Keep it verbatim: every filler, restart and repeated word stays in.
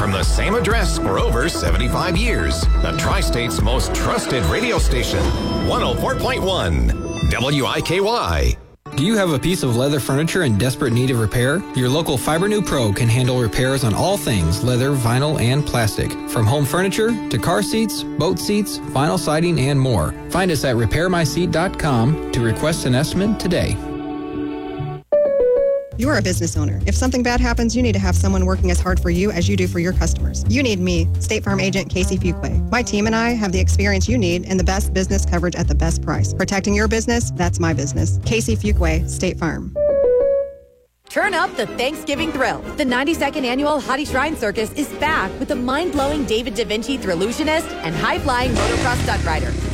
from the same address for over seventy-five years. The Tri-State's most trusted radio station, one oh four point one W I K Y. Do you have a piece of leather furniture in desperate need of repair? Your local Fibernew Pro can handle repairs on all things leather, vinyl, and plastic. From home furniture to car seats, boat seats, vinyl siding, and more. Find us at repair my seat dot com to request an estimate today. You're a business owner. If something bad happens, you need to have someone working as hard for you as you do for your customers. You need me, State Farm Agent Casey Fuquay. My team and I have the experience you need and the best business coverage at the best price. Protecting your business, that's my business. Casey Fuquay, State Farm. Turn up the Thanksgiving thrill. The ninety-second annual Hottie Shrine Circus is back with the mind-blowing David Da Vinci Thrillutionist and high-flying motocross stunt rider.